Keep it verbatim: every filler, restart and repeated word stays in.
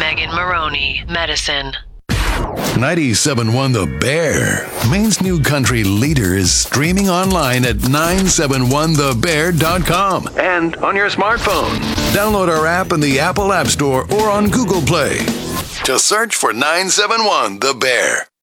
Megan Maroney, Medicine. ninety-seven point one The Bear, Maine's new country leader, is streaming online at nine seven one the bear dot com and on your smartphone. Download our app in the Apple App Store or on Google Play. Just search for nine seven one The Bear.